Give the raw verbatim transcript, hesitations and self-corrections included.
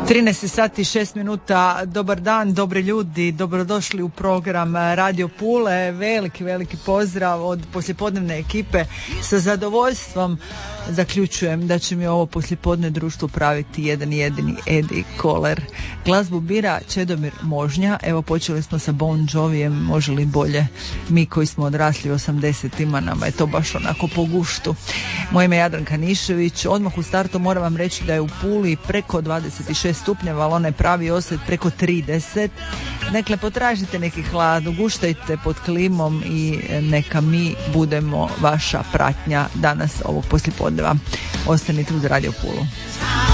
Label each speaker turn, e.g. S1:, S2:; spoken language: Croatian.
S1: trinaest sati i šest minuta, dobar dan, dobri ljudi, dobrodošli u program Radio Pule. Veliki, veliki pozdrav od poslijepodnevne ekipe. Sa zadovoljstvom zaključujem da će mi ovo poslijepodne društvo praviti jedan jedini Eddie Koller. Glazbu bira Čedomir Možnja. Evo, počeli smo sa Bon Jovijem, može li bolje. Mi koji smo odrasli u osamdesetima, nama je to baš onako po guštu. Moje ime je Jadranka Nišević. Odmah u startu moram vam reći da je u Puli preko dvadeset šest stupnjeva, ali onaj pravi osjet preko trideset. Dakle, potražite neki hlad, uguštajte pod klimom i neka mi budemo vaša pratnja danas ovog poslijepodneva. Ostanite uz Radio Pulu.